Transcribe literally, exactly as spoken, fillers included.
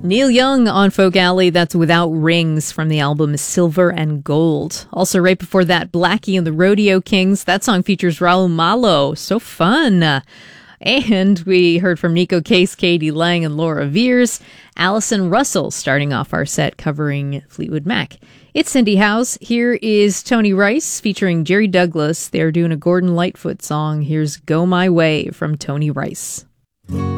Neil Young on Folk Alley, that's Without Rings from the album Silver and Gold. Also right before that, Blackie and the Rodeo Kings. That song features Raul Malo. So fun. And we heard from Nico Case, Katie Lang, and Laura Veers. Allison Russell starting off our set covering Fleetwood Mac. It's Cindy House. Here is Tony Rice featuring Jerry Douglas. They're doing a Gordon Lightfoot song. Here's Go My Way from Tony Rice.